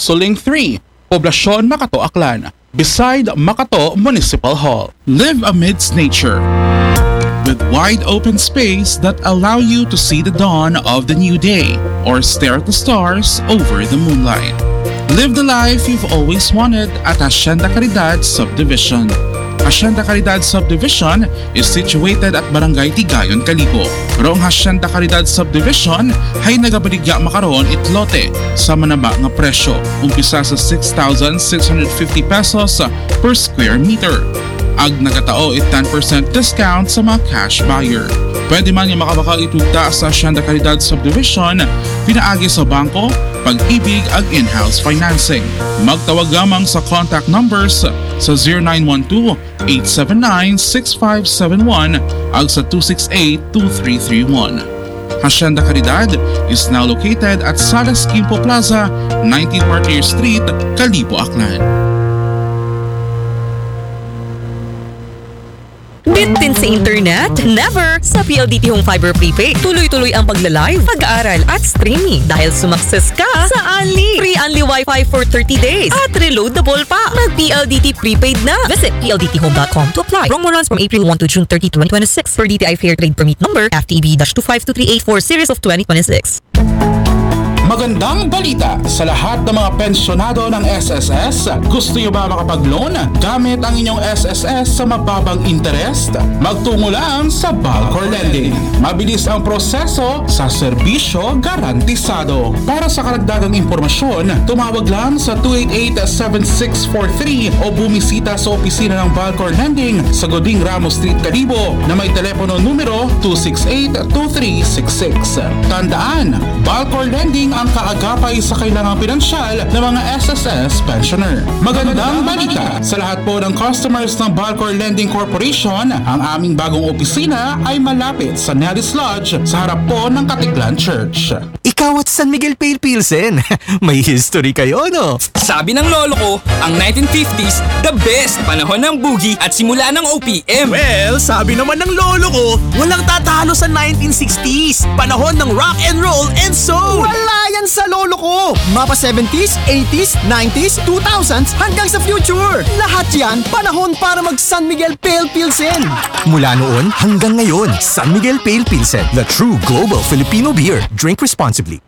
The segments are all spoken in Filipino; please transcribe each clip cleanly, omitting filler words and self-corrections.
Suling 3, Poblasyon Makato Aklan, beside Makato Municipal Hall. Live amidst nature, with wide open space that allow you to see the dawn of the new day or stare at the stars over the moonlight. Live the life you've always wanted at Hacienda Caridad Subdivision. Hacienda Caridad Subdivision is situated at Barangay Tigayon, Calibo. Pero ang Hacienda Caridad Subdivision ay nagabaligya makaroon itlote sa manaba nga presyo, umpisa sa 6,650 pesos per square meter. Ag nagatao it 10% discount sa mga cash buyer. Pwede man yung makabaka itugta sa Hacienda Caridad Subdivision, pinaagi sa bangko, pag-ibig ag in-house financing. Magtawag lamang sa contact numbers sa 0912-879-6571 ag sa 268-2331. Hacienda Caridad is now located at Salas Quimpo Plaza, 19 Martyr Street, Calibo, Aklan. Bitin sa internet? Never! Sa PLDT Home Fiber Prepaid, tuloy-tuloy ang pagla-live, pag-aaral at streaming dahil sumakses ka sa Unli. Free Unli Wi-Fi for 30 days at reloadable pa. Mag-PLDT Prepaid na. Visit pldthome.com to apply. Promo runs from April 1 to June 30, 2026 per DTI Fair Trade Permit Number FTB-25238 series of 2026. Magandang balita sa lahat ng mga pensyonado ng SSS. Gusto nyo ba makapag-loan gamit ang inyong SSS sa mababang interest? Magtungo lang sa Balcor Lending. Mabilis ang proseso sa serbisyo garantisado. Para sa karagdagang impormasyon, tumawag lang sa 288-7643 o bumisita sa opisina ng Balcor Lending sa Goding Ramos Street, Calibo na may telepono numero 268-2366. Tandaan, Balcor Lending ang kaagapay sa kailangang pinansyal ng mga SSS pensioner. Magandang balita sa lahat po ng customers ng Balcor Lending Corporation. Ang aming bagong opisina ay malapit sa Nellis Lodge sa harap po ng Katiklan Church. Ikaw at San Miguel Pale Pilsen. May history kayo, no? Sabi ng lolo ko, ang 1950s, the best panahon ng boogie at simula ng OPM. Well, sabi naman ng lolo ko, walang tatalo sa 1960s. Panahon ng rock and roll and soul. Wala yan sa lolo ko. Mapa 70s, 80s, 90s, 2000s hanggang sa future. Lahat yan panahon para mag San Miguel Pale Pilsen. Mula noon hanggang ngayon, San Miguel Pale Pilsen, the true global Filipino beer. Drink responsibly.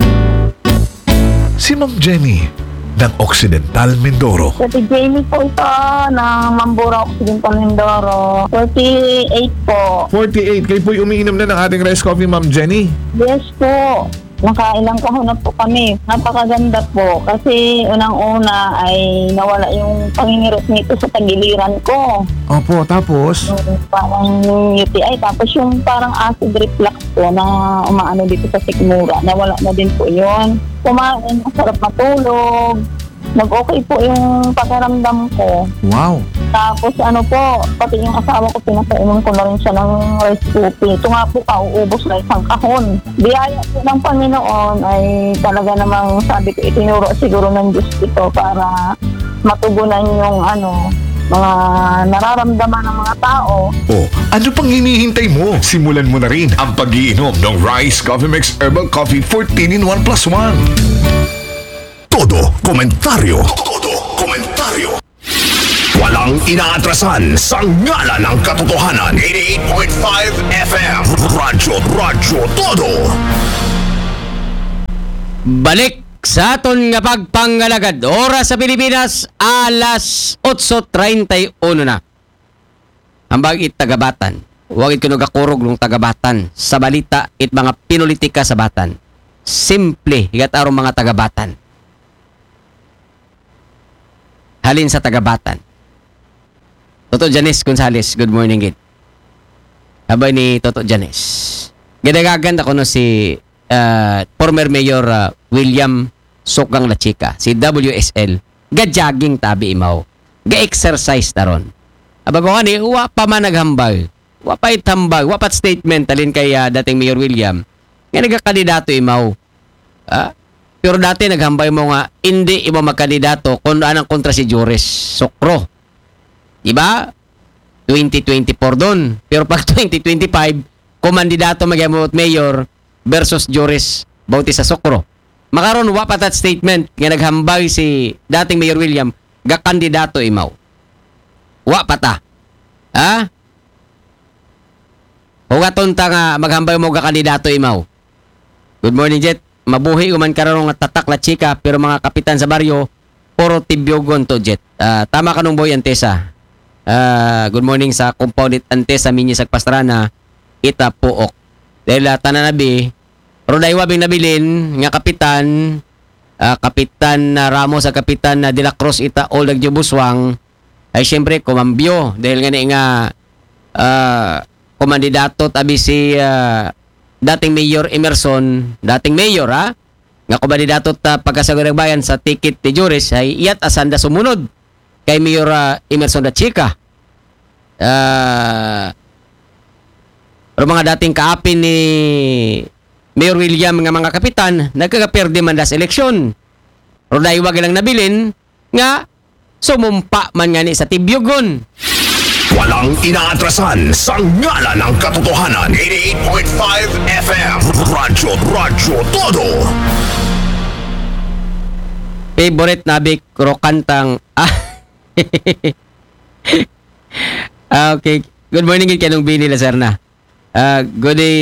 Si Ma'am Jenny ng Occidental Mindoro. Si Jamie po ito ng Mambura Occidental Mindoro. 48 po. 48. Kayo po'y umiinom na ng ating rice coffee, Ma'am Jenny. Yes po. Nakailang kahon na po kami. Napakaganda po kasi unang-una ay nawala yung pangingirot nito sa tagiliran ko. Opo, tapos? Yung parang UTI. Tapos yung parang acid reflux po na umaano dito sa sikmura. Nawala na din po yun. Kumain, masarap matulog. Nag-okay po yung pakiramdam ko. Wow. Tapos ano po, pati yung asawa ko, pinapainom ko na rin siya ng rice cookie. Ito nga po, kauubos na isang kahon. Biyaya po ng Panginoon ay talaga namang sabi ko, itinuro siguro ng Diyos ito para matugunan yung mga nararamdaman ng mga tao. Oh, ano pang hinihintay mo? Simulan mo na rin ang pag-iinom ng Rice Coffee Mix Herbal Coffee 14 in 1 plus 1. Todo komentaryo. Walang inaatrasan sa ngala ng katotohanan. 88.5 FM Radyo Todo. Balik sa aton nga pagpangalagad. Oras sa Pilipinas, alas 8:31 na. Ang bagit tagabatan. Huwag ko nagakurog ng tagabatan. Sa balita, it mga pinulitika sa batan. Simple, higat arong mga tagabatan. Halin sa tagabatan. Toto Janice Gonzales, good morning, Gid. Habay ni Toto Janice. Gidagagan ako no si former Mayor William Sokgang La Chica, si WSL. Ga-jogging tabi imaw. Ga-exercise taron. Abago ni wa pa man naghambal. Wa pa itambag, wa pa statement talin kay dating Mayor William. Nga nagakandidato imaw. Pero dati naghambay mo nga, hindi iba magkandidato kung anong kontra si Joris Sokro. Diba? 2024 doon. Pero pag 2025, kumandidato mag-amot mayor versus Joris Bautista Sokro. Makaron wa pa tat statement nga naghambay si dating Mayor William ga kandidato imaw. Wa pa ta. Ha? Hugaton ta nga maghambay mo ga kandidato imaw. Good morning, Jet. Mabuhi uman karon nga tatak la chika pero mga kapitan sa baryo puro tibyogon to, Jet. Tama ka nung boy Antesa. Good morning sa compound Antesa Mini sa Pastrana Ita Puok. Dahil tananabi rodaywa bing nabilin nga kapitan Kapitan Ramos sa Kapitan De La Cruz Ita Old Buswang ay siyempre kumambyo dahil nga kumandidato tabi si dating Mayor Emerson, dating Mayor nga kumandidato pagkasagot ng bayan sa ticket ni Juris ay iyat asanda sumunod kay Mayor Emerson da Chica. Pero mga dating kaapin ni Mayor William nga mga kapitan nagkakaperde man das eleksyon. Pero dahil wag lang nabilin nga sumumpa man nga ni sa tibyogon. Walang inaatrasan sa ngala ng katotohanan. 88.5 FM. Radyo Todo. Favorite nabi krokantang okay. Good morning kanong Bini Lazarna. Good day,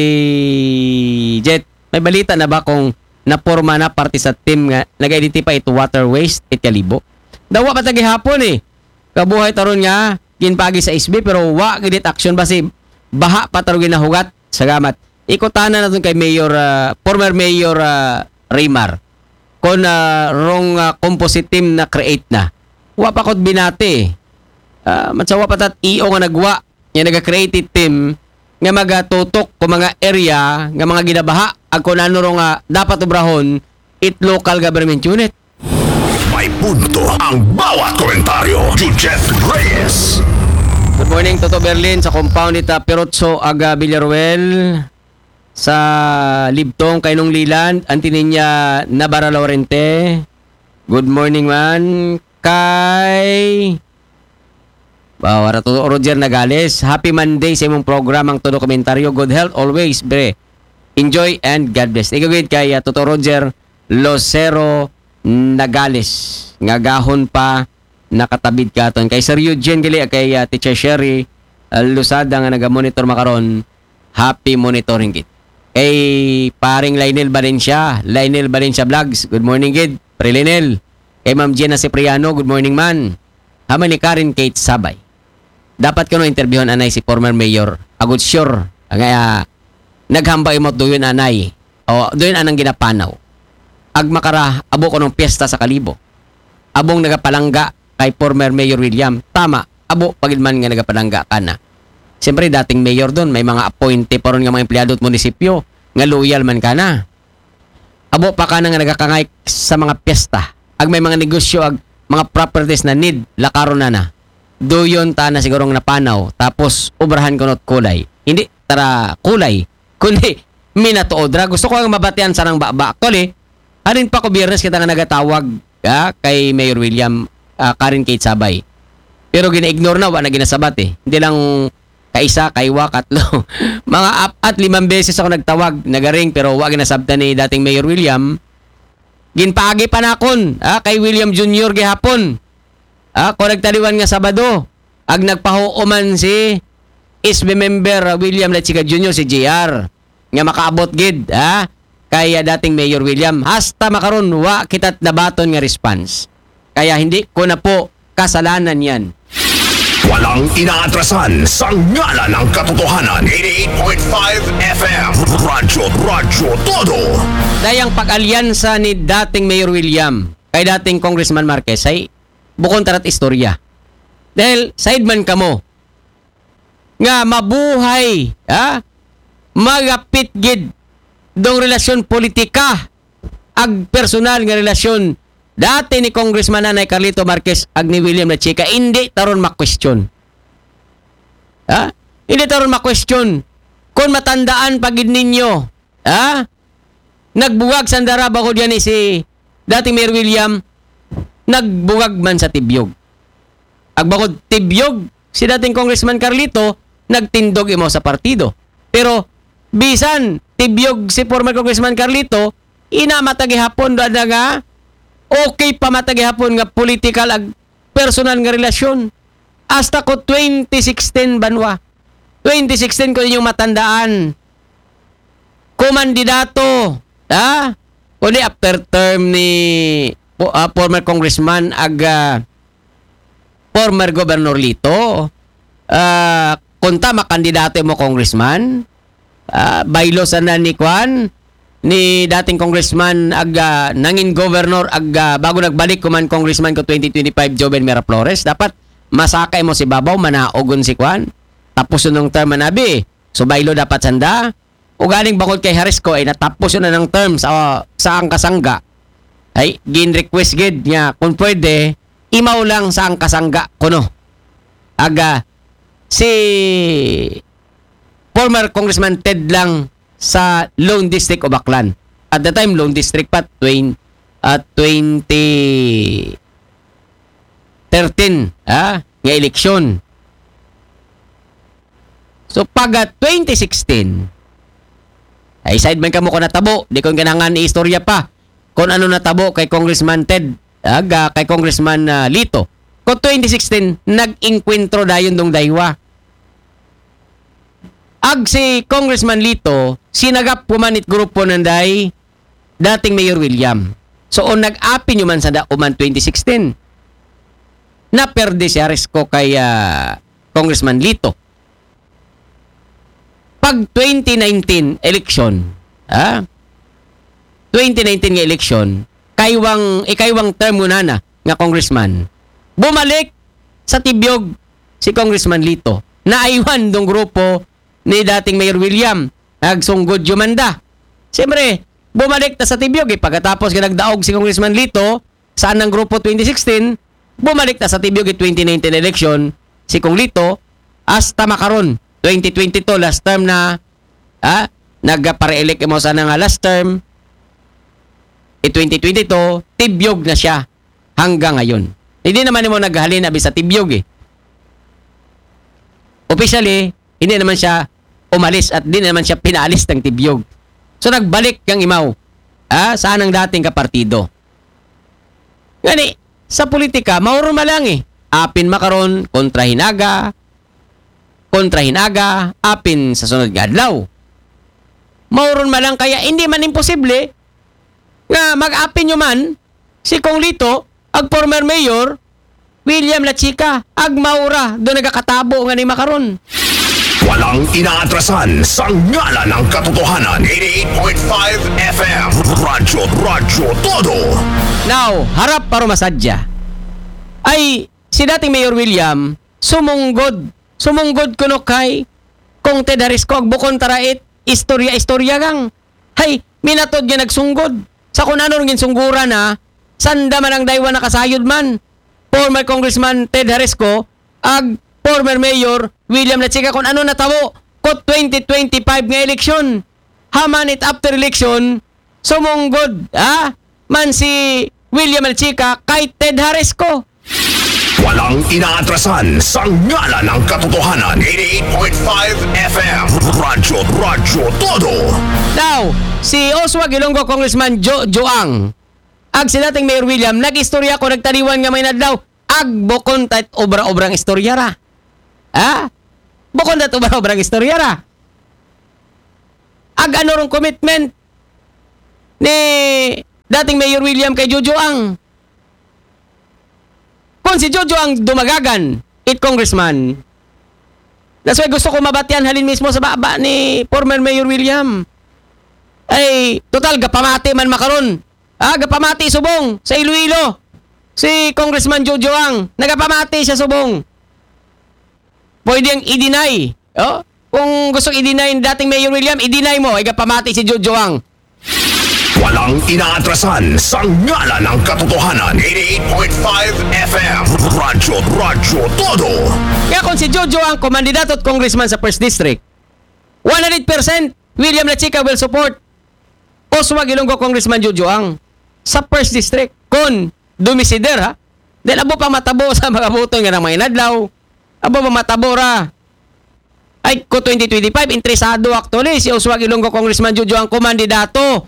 Jet. May balita na ba kung naporma na parte sa team nga nag-identify ito water waste at Kalibo? Dawa pa tagihapon Kabuhay taron nga ginpagi sa SB pero wa gidit action basi baha pa taron ginahugat. Salamat. Ikutana naton kay Mayor former Mayor Raymar. Kon wrong composite team na create na. Wa pa kot binati. Matsawa pa tat EO nga nagwa nga naga-created team nga magatutok ko mga area nga mga ginabaha ag kun ano nga dapat ubrahon it local government unit. May punto ang bawat komentaryo. Jujet Reyes. Good morning, Toto Berlin sa compound ita Perotso Aga Villaruel sa Libtong Kainong Liland Antininya Navarra Laurente. Good morning man kay Wara Toto Roger Nagales. Happy Monday sa imong program ang todo komentaryo. Good health always, bre. Enjoy and God bless. Igagawid kay Toto Roger Losero Nagales. Ngagahon pa nakatabid katon kay Sir Eugene gali kay Teacher Sherry Lusada nga naga-monitor makaron. Happy monitoring gid. Kay paring Lionel Valencia Vlogs. Good morning gid. Pre Lionel. Kay Ma'am Jenna Cipriano, good morning man. Haman ni Karen Kate Sabay. Dapat ko no interviewon anay si former Mayor. Agud sure nga naghambay mo doyon anay. O doyon anang ginapanaw. Ag makara abo ko nung piyesta sa Kalibo. Abong nagapalangga kay former Mayor William. Tama, abo pagid man nga nagapalangga kana. Siyempre dating mayor doon, may mga appointee pa ron nga mga empleyado at munisipyo nga loyal man kana. Abo pa kana nga nagakangay sa mga piyesta. Ag may mga negosyo ag mga properties na need lakaron na. Doyon ta na sigurong napanaw tapos ubrahan ko not kulay. Hindi tara kulay kundi minatuodra. Gusto ko ang mabatian sa nang baba. Actually, harin pa ko biyernes kita nga nagatawag kay Mayor William Karen Kate Sabay. Pero gina-ignore na, wala na ginasabat Hindi lang kaisa, kaiwa, katlo. Mga 4-5 beses ako nagtawag, nagaring, pero wala ginasabta ni dating Mayor William. Ginpaagi pa na akon, kay William Jr. gihapon. Kung nagtaliwan nga Sabado, ag nagpahuoman si SB member William Lachiga Jr. si JR. Nga makaabot gid, kaya dating Mayor William, hasta makaron wa kitat nabaton nga response. Kaya hindi ko na po kasalanan yan. Walang inaatrasan sa ngala ng katotohanan. 88.5 FM. Radyo Todo. Dayang pag-alyansa ni dating Mayor William kay dating Congressman Marquez ay bukon tarat istorya. Dahil sideman kamo nga mabuhay, magapit gid dong relasyon politika ag personal nga relasyon dati ni Congressman Nanay Carlito Marquez ag ni William Lachica hindi taron ma-question. Hindi taron ma-question kung matandaan pagid ninyo. Nagbugag sandara bako diyan si dating Mayor William nagbugag man sa tibyog. Ag bakod tibyog si dating Congressman Carlito nagtindog imo sa partido. Pero bisan tibyog si former Congressman Carlito, ina matagihapon da nga okay pa matagihapon nga political ag personal nga relasyon. Hasta ko 2016 banwa. 2016 ko inyong matandaan. Kumandidato, ha? Kundi after term ni former congressman ag former Governor Lito. Kunta makandidato mo congressman. Baylo sana ni Kwan ni dating congressman ag nangin governor ag bago nagbalik kuman congressman ko 2025 Joven Miraflores, dapat masakay mo si babaw manaogon si Kwan tapos nung term manabi, so baylo dapat sanda o galing bakod kay Harisco ay natapos na ng term sa ang kasangga ay gin request gid niya kung pwede imaw lang sa ang kasangga kuno aga si former congressman Ted lang sa Lone District o Baclan. At the time, Lone District pa, 2013 nga eleksyon. So, pag 2016, ay sideman ka mo ko natabo, di ko ganangan istorya pa kung ano natabo kay Congressman Ted, kay Congressman Lito. Kung 2016, nag-inkwentro dayon dong daywa. Ag si Congressman Lito, sinagap pumanit grupo nanday dating Mayor William. So, on nag-api nyo man sa dauman 2016, naperde si Harisco kay Congressman Lito. Pag 2019 election, 2019 nga election, ikaywang term muna na nga congressman, bumalik sa tibyog si Congressman Lito. Naaywan dong grupo ni dating Mayor William, nagsunggod yumanda. Siyempre, bumalik na sa tibyog pagkatapos nagdaog si Congressman Lito, saan ng grupo 2016, bumalik na sa tibyog 2019 election, si Kong Lito, hasta makaron, 2022 last term na, nagpare-elect mo sana nga last term, 2022, tibyog na siya hanggang ngayon. Hindi naman mo naghalin abi sa tibyog Officially, hindi naman siya umalis at hindi naman siya pinaalis ng tibyog. So nagbalik kang imaw saan ang dating kapartido. Ngani, sa politika, mauro malang apin makaron, kontra hinaga, apin sa sunod nga adlaw. Mauron malang kaya hindi man imposible nga mag-apin nyo man si Kong Lito, ag former mayor, William Lachica, ag maura, doon nagkakatabo nga ni makaron. Walang inaatrasan sa ngala ng katotohanan. 88.5 FM Radyo Todo. Now, harap para masadya. Ay, si dating Mayor William, sumunggod kuno kay kung Ted Harisco ag bukon tarait, istorya gang. Hay, minatod nga nagsunggod. Sa kung ano rin sunggura na, sanda man ang daywa nakasayod man. Former Congressman Ted Harisco, ag former Mayor William Lachica kung ano natabo ko 2025 nga eleksyon. Haman it after election, sumunggod man si William Lachica kay Ted Harisco. Walang inaatrasan sa ngala ng katotohanan. 88.5 FM Radyo Todo. Now, si Oswald Ilonggo Congressman Joang, ag si dating Mayor William, nag-istorya ko, nagtaliwan nga may nadlaw, ag bukon tat obra-obrang istorya ra. Bukon tat obra-obrang istorya ra. Ag ano rong commitment ni dating Mayor William kay Joang. Kung si Jojo ang dumagagan, congressman, that's why gusto ko mabatian halin mismo sa baba ni former Mayor William. Ay, total, gapamati man makaron. Gapamati subong sa Iloilo. Si Congressman Jojo ang nagapamati siya subong. Pwede ang i-deny. Kung gusto i-deny ng dating Mayor William, i-deny mo, ay gapamati si Jojo ang. Walang inaatrasan sa ngala ng katotohanan. 88.5 FM Radyo Todo. Kaya kung si Jojo ang kumandidato at congressman sa 1st District, 100% William Lachica will support Oswald Ilonggo Congressman Jojo ang sa 1st District. Kung dumisider dahil abo pa matabo sa mga boto nga ng mga inadlaw, abo pa matabo ra. Ay, ko 2025, interesado actually si Oswald Ilonggo Congressman Jojo ang kumandidato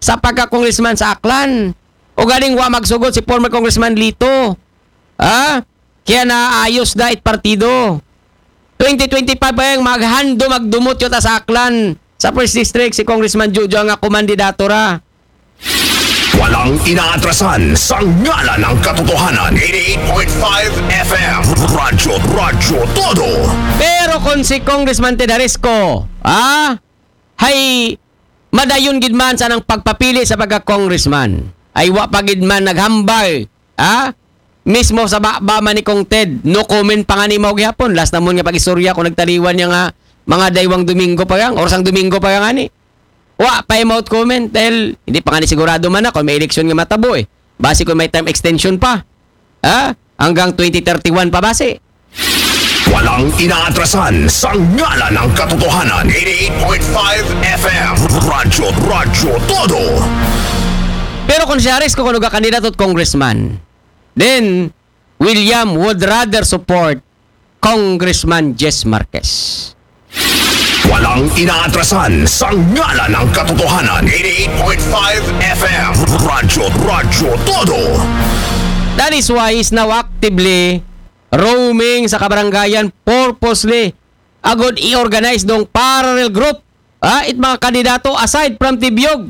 sa pagka-congressman sa Aklan. O galing wa magsugod si former Congressman Lito. Kaya naayos da it partido. 2025 pa yung magdumot yun sa Aklan. Sa first district, si Congressman Jojo ang kumandidato ra. Walang inaatrasan sa ngala ng katotohanan. 88.5 FM. Radyo Todo. Pero kung si Congressman Tedaresco, hay madayon gid man sa nang pagpapili sa pagka-congressman. Ay wa pa gid man naghambal, mismo sa ba man ni Kong Ted, no comment pa nga ni Mao gihapon. Last namon nga pag-istorya ko nagtaliwan niya nga mga daywang Domingo pa yang, oras ang Domingo pa yang ani. Wa pa out comment dahil hindi pa nga ni sigurado man na kung may eleksyon nga matabo eh. Base kung may term extension pa. Hanggang 2031 pa base. Walang inaatrasan sa ngala ng katotohanan. 88.5 FM. Radyo Todo. Pero kung si Harris kung ka kandidato at congressman, then William would rather support Congressman Jess Marquez. Walang inaatrasan sa ngala ng katotohanan. 88.5 FM. Radyo Todo. That is why he's now actively roaming sa kabarangayan purposely. Agod i-organize dong parallel group. It mga kandidato aside from Tibyog.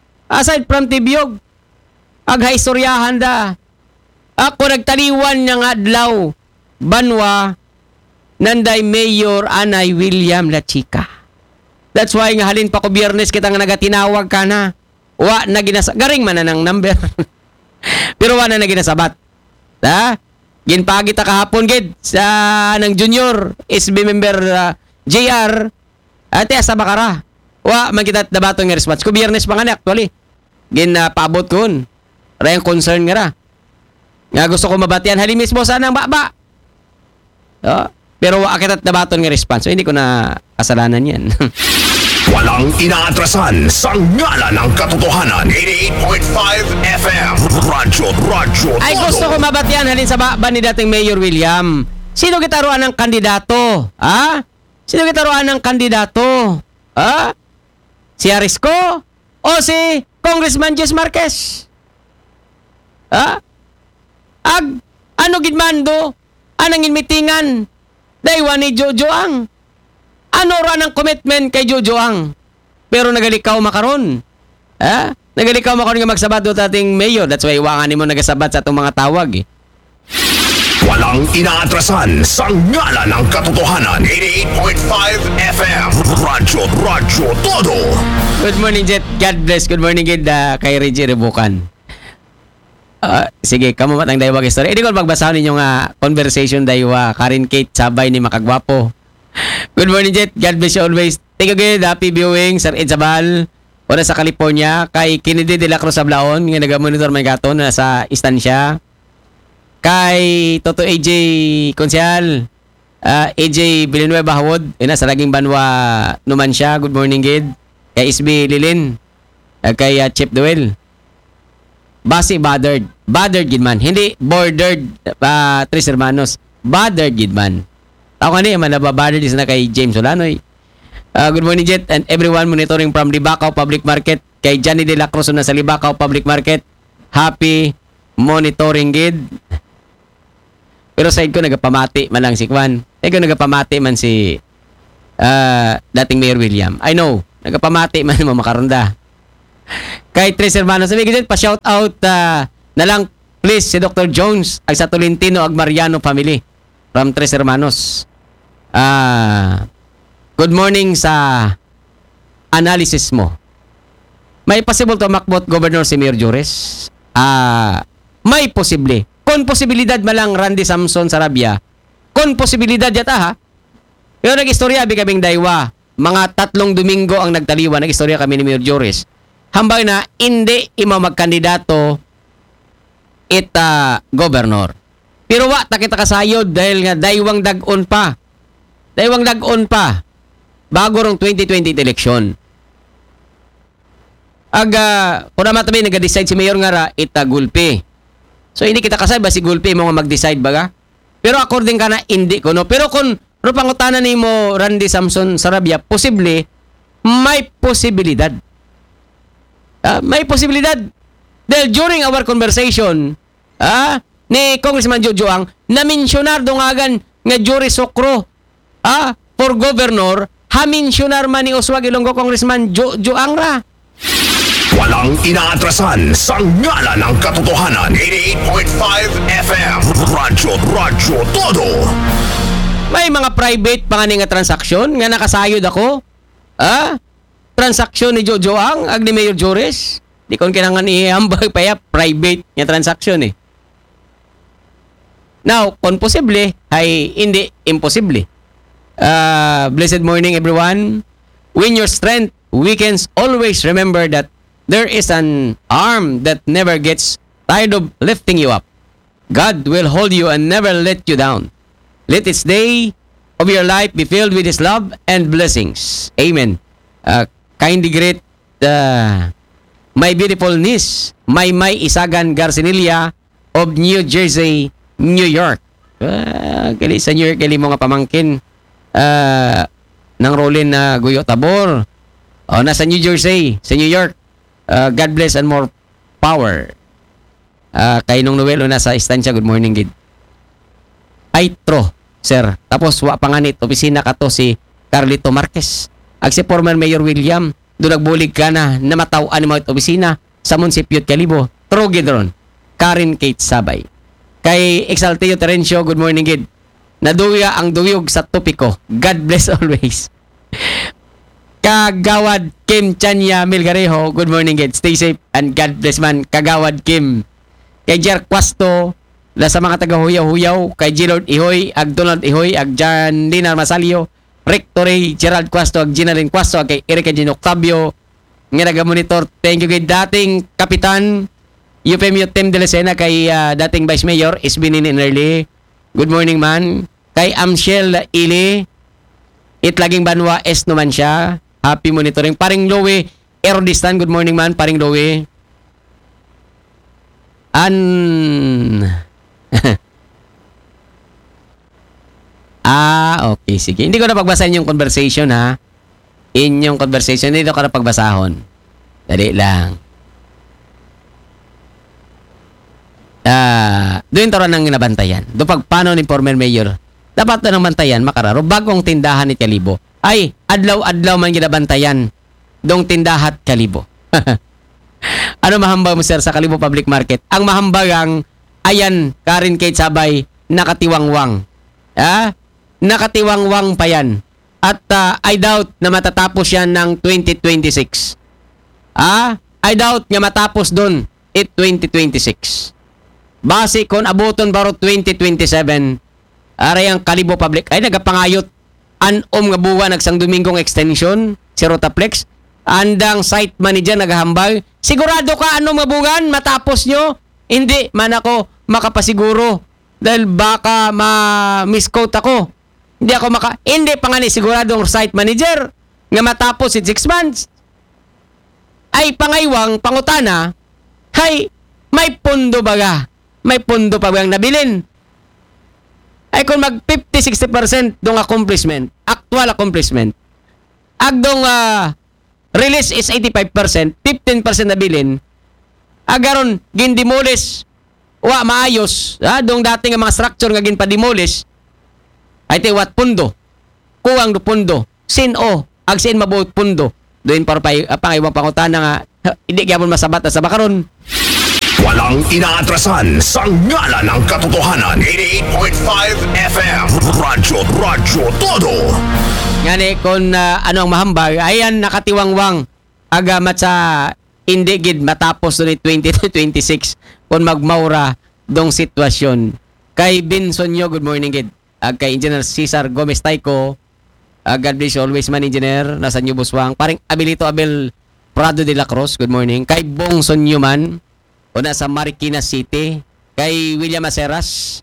Aghaistoryahan da. Ako nagtaliwan niya nga adlaw. Banwa nanday Mayor Anay William La Chica. That's why nga halin pa ko Biyernes kita nga nagatinawag ka na. Wa na garing man na ng number. Pero wa na ginasabat. Ginpagi ta kahapon gid sa ng junior SB member JR ate sa Bakara. Wa man kita dabaton nga response. Ko Biyernes pa nga ni actually. Paabot kun. Rayang concern nga ra. Nga gusto ko mabatian halin mismo sana ang baba. Pero akitat nabaton nga response. So, hindi ko na kasalanan yan. Walang inaatrasan sa ngala ng katotohanan. 88.5 FM. Radyo Todo. Ay gusto ko mabatian halin sa baba ni dating Mayor William. Sino kitaruan ng kandidato? Sino kitaruan ng kandidato? Si Harrisco? O si Congressman Jess Marquez? Ano gidmando? Anang inmitingan? Daywa ni Jojo Ang. Ano ra ng commitment kay Jojo Ang? Pero nagalikaw makaron. Nagalikaw makaron nga magsabat do ating mayor. That's why iwangan nimo nagasabat sa atong mga tawag eh. Walang inaatrasan sa ngala ng katotohanan. 88.5 FM. Radyo Todo. Good morning, Jet. God bless. Good morning, Gid, kay Reggie Rebukan. Sige, kamo matang daywa kay story. Hindi ko magbasa ninyo nga conversation daywa Karen Kate sabay ni Makagwapo. Good morning, Jet. God bless you always. Thank you, Gid. Happy viewing, Sir Ed Sabal. Ora sa California, kay Kennedy de la Cruz Ablaon, nga nagamonitor may gaton na sa istansya. Kay Toto AJ Konsyal, AJ Villanueva Hawod, sa laging banwa Numancia. Good morning, Gid. Kay SB Lilin, kay Chip Duel. Basi bothered gid man, hindi bordered Tres Hermanos, bothered gid man. Ako ni man nababothered is na kay James Solanoy. Good morning, Jet, and everyone monitoring from Libacao Public Market. Kay Johnny De La Cruz na sa Libacao Public Market. Happy monitoring, gid. Pero side ko nagapamati man lang si Kwan. Ko nagapamati man si dating Mayor William. I know, nagapamati man mo makaronda. Kay Tres Hermanos, sabi ko dyan, pa-shout out na lang, please, si Dr. Jones, ay sa Tolentino ag Mariano family from Tres Hermanos. Good morning sa analysis mo. May possible to makbot Governor si Mayor Jures? May posible. Kung posibilidad malang Randy Samson Sarabia, kung posibilidad yata ha, pero nag-istorya bigabing daywa, mga 3 Domingo ang nagtaliwa, nag-istorya kami ni Mayor Jures. Hambay na hindi magkandidato gobernor. Pero wa takita kasayod dahil nga daywang dag-on pa. Bago rong 2020 election. Kung naman tabi nag-decide si Mayor nga ra, gulpi. So hindi kita kasay ba si gulpi mo nga mag-decide baga? Pero according ka na hindi ko no. Pero kung pangutanan ni mo Randy Samson Sarabia, posible may posibilidad. May posibilidad. Dahil during our conversation, ni Congressman Jojo Ang, na-mentionar dungagan nga Jory Sokro, for governor, ha-mentionar man ni Oswag Ilonggo Congressman Jojo Ang ra. Walang inaatrasan sa ngala ng katotohanan. 88.5 FM Radyo Todo. May mga private pa nga transaksyon nga nakasayod ako. Transaksyon ni Jojo Ang ag ni Mayor Joris. Di kon kinangan ihambag pa ya private nga transaksyon eh. Now, kung posible, ay hindi imposible. Blessed morning everyone. When your strength weakens, always remember that there is an arm that never gets tired of lifting you up. God will hold you and never let you down. Let this day of your life be filled with His love and blessings. Amen. Kindly greet my beautiful niece, May Isagan Garcinelia of New Jersey, New York. Kali sa New York, kali mo nga pamangkin ng Rolin na Guyo Tabor. Nasa New Jersey, sa New York. God bless and more power. Kay nung Noel, nasa istansya, good morning, gid. Ay, tro, sir. Tapos, wa panganit, opisina ka to si Carlito Marquez. Ag si former Mayor William, doon nagbulig ka na mataw-an mga opisina sa Munisipyo Calibo. Tro, gid ron. Karen Kate Sabay. Kay Exalteo Terencio, good morning, gid. Naduya ang duyog sa topiko. God bless always. Kagawad Kim Chanya Milgarejo, good morning, gid. Stay safe and God bless man. Kagawad Kim. Kay Jer Cuasto, sa mga taga-huyaw-huyaw. Kay Gilord Ihoy, ag Donald Ihoy, ag Jan Linar Masalio, Rectory, Gerald Cuasto, ag Ginalyn Cuasto, ag kay Eric Gino Octavio, nga naga-monitor. Thank you kay dating Kapitan Eufemio Tim de la Sena, kay dating Vice Mayor Isbinin Inerly. Good morning man. Kay Amshel Ili, Itlaging Banwa S naman siya. Happy monitoring. Paring Lowe Erodistan, good morning man. Paring Lowe. Okay, sige. Hindi ko na pagbasahin yung conversation, ha. Inyong conversation, hindi ko na pagbasahon. Dali lang. Doon taro nang nabantayan. Doon pagpano ni former mayor, dapat na nang bantayan, makararo, bagong tindahan ni Kalibo. Ay, adlaw-adlaw man ginabantayan dong tindahat Kalibo. Ano mahambag mo, sir, sa Kalibo Public Market? Ang mahambag ang, ayan, Karen Kate Sabay, nakatiwangwang. Nakatiwangwang pa yan. At I doubt na matatapos yan ng 2026. I doubt nga matapos doon 2026. Base kung abuton baro 2027, aray ang Kalibo Public, ay nagapangayot, anom nga buwan, nagsang Domingong extension, si Rotaplex, andang site manager naghahambal, sigurado ka anom nga buwan, matapos nyo? Hindi, man ako makapasiguro, dahil baka ma-misquote ako. Hindi pa nga ni siguradong site manager, nga matapos in 6 months. Ay pangaywang, pangutana, hay, may pundo baga, may pundo pa bagang nabilin. Ay kung mag 50-60% dong accomplishment, actual accomplishment, agdong release is 85%, 15% na bilin, agaron gindemolish, wa maayos, dong dating mga structure nga ginpademolish, ay tiwat pundo, kuwang do pundo, sin-o, ag sin mabuot pundo, doon para pangaywang pangutana nga, hindi gyapon masabat na sa bakaron. Walang inaatrasan sa ngala ng katotohanan. 88.5 FM Radyo Todo. Ngani kung ano ang mahambag, ayan nakatiwangwang agamat sa hindi gid matapos doon 2026 kung magmaura dong sitwasyon. Kay Binson nyo, good morning gid. Kay Engineer Cesar Gomez Tayco, God bless you always man, Engineer, nasa New Buswang. Paring Abilito Abel Prado de la Cruz, good morning. Kay Bongson Newman, o nasa Marikina City. Kay William Aceras,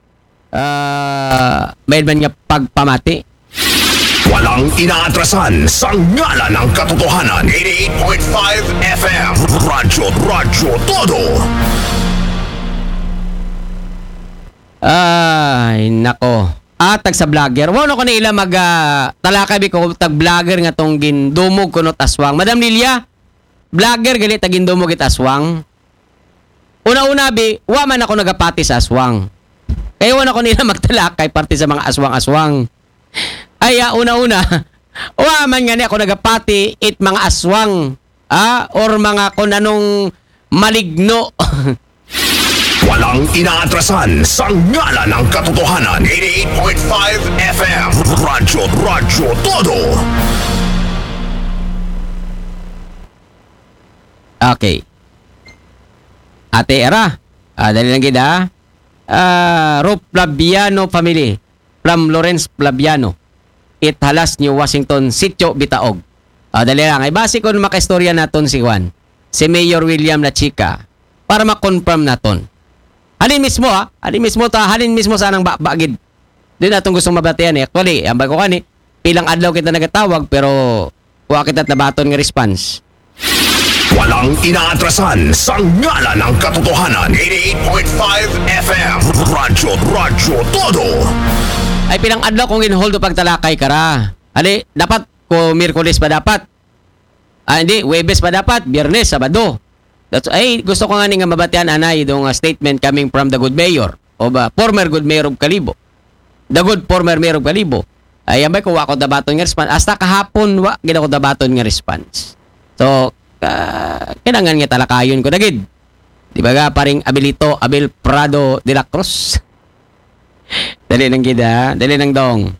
may man nga pagpamati. Walang inaatrasan sa ngala ng katotohanan. 88.5 FM Radyo Todo. Ay, nako. Tag sa vlogger. Wano ko na ila talakay ko tag vlogger nga tong gindumog kunot aswang. Madam Lilia, vlogger gali tagindumog it aswang. Una-una wa man ako nagapati sa aswang. Kaya wala ko nila magtalakay parte sa mga aswang-aswang. Ay, una-una, wa man nga ako nagapati it mga aswang. Or mga kung anong maligno. Walang inaatrasan sa ngala ng katotohanan. 88.5 FM Radyo Todo. Okay. Ate Era, dali lang gida. Rob Flaviano family from Lawrence Flaviano. Ithalas, New Washington, Sitio Bitaog. Dali lang. Ay base kung makaistorya naton si Juan. Si Mayor William Lachika. Para ma-confirm naton. Halin mismo halin mismo sa anang bagid. Doon natong gustong mabatian eh. Actually, ang bago kani, pilang adlaw kita nagatawag pero wa kita nabaton nga response. Walang inaatrasan sa ngala ng katotohanan. 88.5 FM Radyo Todo. Ay pilang adlaw kung ginhold pagtalakay kara. Ali, dapat ko Miyerkules pa dapat. Hindi, Huwebes pa dapat, Biyernes, Sabado. Gusto ko nga nga mabatian anay itong statement coming from the good mayor o ba, former good mayor of Kalibo. The good former mayor of Kalibo. Ay, ambay ko wako dabaton nga response. Hasta kahapon gina ko dabaton nga response. So, kailangan nga talakayon ko dagid. Di ba ga, paring Abelito, Abel Prado de la Cruz. Dali lang gida, dali lang dong.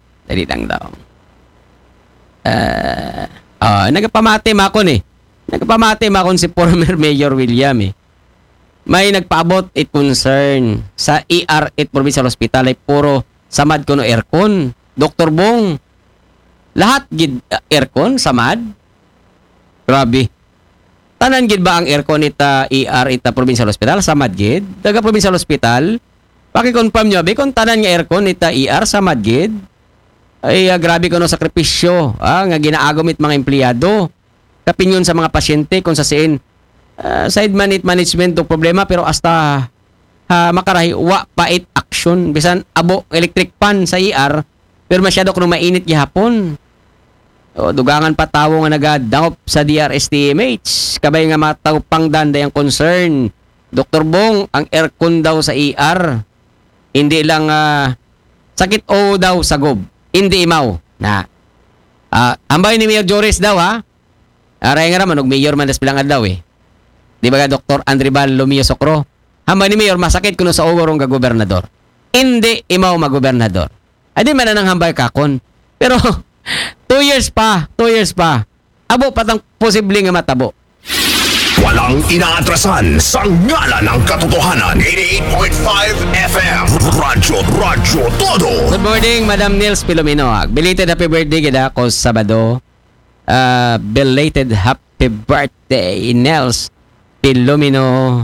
Nagpamati makon eh. Nagpamati makon si former Mayor William eh. May nagpaabot it concern sa ER8 Provincial Hospital ay puro samad ko no aircon. Dr. Bong, lahat gid aircon samad? Grabe. Tanan gid ba ang aircon ita ER8 Provincial Hospital samad gid? Daga Provincial Hospital, paki-confirm nyo ba kung tanan nga aircon ita ER samad gid? Ay, grabe ko no sakripisyo nga ginaagumit mga empleyado. Kapinyon sa mga pasyente kung sa siin side management to problema pero hasta makarahi wa pait action bisan abo electric fan sa ER pero masyado kuno mainit gihapon. Dugangan pa tawo nga nagadangop sa DRSTMH kabay nga matawpang danday ang concern. Dr. Bong, ang aircon daw sa ER hindi lang sakit o daw sa gob. Hindi imaw na ambay ni Mayor Joris daw ha. Aray nga naman og mayor man das bilang adlaw eh. Di ba Dr. Andribal Lumio Socro? Ambay ni Mayor masakit kuno sa ugorong ga gobernador. Hindi imaw magobernador. Ay di man nang hambay kakon. Pero 2 years pa. Abo patang posible nga matabo. Walang inaatrasan sa ngala ng katotohanan. 88.5 FM Radyo Todo. Good morning, Madam Nils Pilomino. Belated happy birthday kita ko Sabado. Belated happy birthday, Nels Pilomino.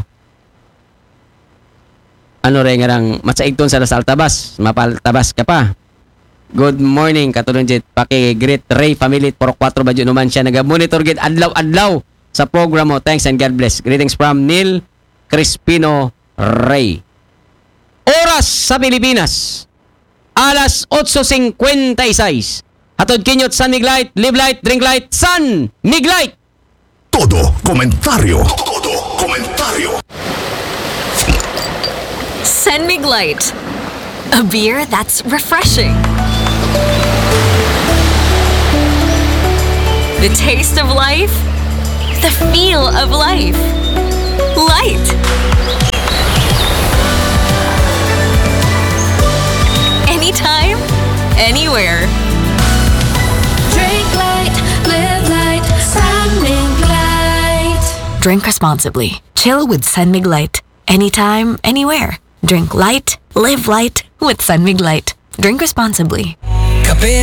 Ano rin nga lang, matsaigton sa Lasal Tabas. Mapaltabas ka pa. Good morning, katulong jet. Paki-greet Ray family. Puro 4 badyo naman siya. Nag-monitor git adlaw-adlaw sa program mo. Thanks and God bless. Greetings from Neil Crispino Ray. Oras sa Pilipinas. Alas 8:56. Hatod kinyot San Miglight, live light, drink light, San Miglight. Todo komentaryo. San Miglight, a beer that's refreshing. The taste of life, the feel of life. Light. Anytime, anywhere. Drink light, live light, San Miglight. Drink responsibly. Chill with San Miglight. Anytime, anywhere. Drink light, live light with San Miglight. Drink responsibly. Kape